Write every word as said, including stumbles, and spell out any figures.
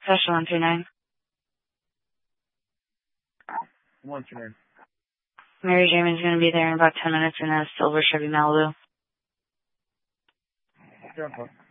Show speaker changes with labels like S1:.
S1: Special one three nine.
S2: one three nine.
S1: Mary Jamin's going to be there in about ten minutes in a silver Chevy Malibu.
S2: Careful.